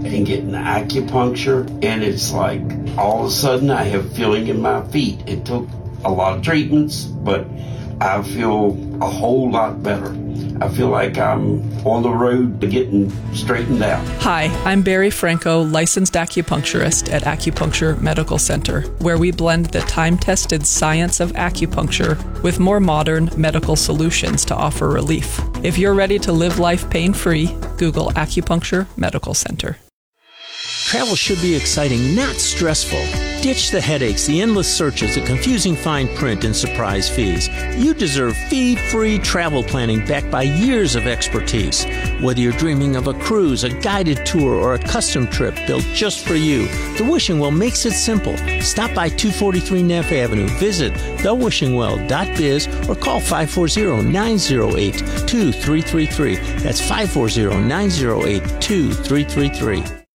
and getting acupuncture, and it's like all of a sudden I have feeling in my feet. It took a lot of treatments, but I feel a whole lot better. I feel like I'm on the road to getting straightened out. Hi, I'm Barry Franco, licensed acupuncturist at Acupuncture Medical Center, where we blend the time-tested science of acupuncture with more modern medical solutions to offer relief. If you're ready to live life pain-free, Google Acupuncture Medical Center. Travel should be exciting, not stressful. Ditch the headaches, the endless searches, the confusing fine print, and surprise fees. You deserve fee-free travel planning backed by years of expertise. Whether you're dreaming of a cruise, a guided tour, or a custom trip built just for you, The Wishing Well makes it simple. Stop by 243 Neff Avenue, visit thewishingwell.biz, or call 540-908-2333. That's 540-908-2333.